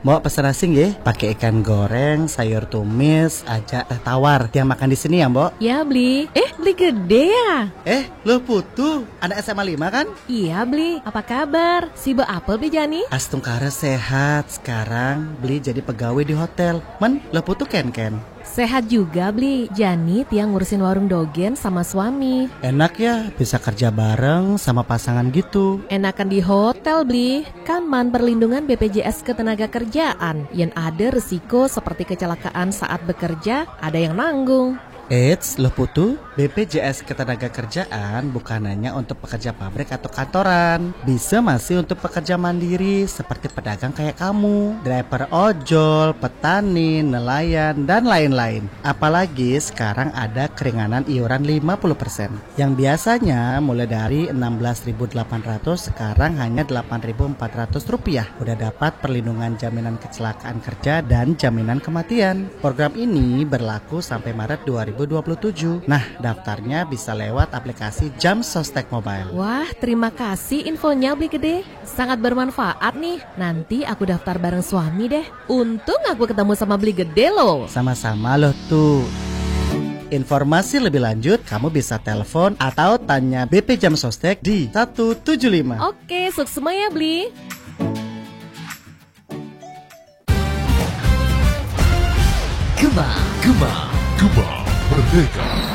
Mau pesan nasi nggih? Pakai ikan goreng, sayur tumis, aja teh tawar. Yang makan di sini ya, Mbok? Ya, Bli. Bli gede ya? Lo Putu, anak SMA 5 kan? Iya, Bli. Apa kabar? Siba apel, Bli Jani? Astungkara sehat. Sekarang Beli jadi pegawai di hotel. Men, lo Putu ken-ken. Sehat juga, Bli. Jani tiang ngurusin warung dogen sama suami. Enak ya, bisa kerja bareng sama pasangan gitu. Enakan di hotel, Bli. Kan man perlindungan BPJS Ketenagakerjaan. Yang ada resiko seperti kecelakaan saat bekerja, ada yang nanggung. Eits, lo Putu, BPJS Ketenagakerjaan bukan hanya untuk pekerja pabrik atau kantoran. Bisa masih untuk pekerja mandiri seperti pedagang kayak kamu, driver ojol, petani, nelayan, dan lain-lain. Apalagi sekarang ada keringanan iuran 50%. Yang biasanya mulai dari 16.800 sekarang hanya 8.400 rupiah. Udah dapat perlindungan jaminan kecelakaan kerja dan jaminan kematian. Program ini berlaku sampai Maret 2027. Nah, daftarnya bisa lewat aplikasi Jam Sostek Mobile. Wah, terima kasih infonya, Bli Gede. Sangat bermanfaat nih. Nanti aku daftar bareng suami deh. Untung aku ketemu sama Bli Gede loh. Sama-sama loh tuh. Informasi lebih lanjut kamu bisa telepon atau tanya BP Jam Sostek di 175. Oke, sukses semua ya, Bli. Gema Merdeka.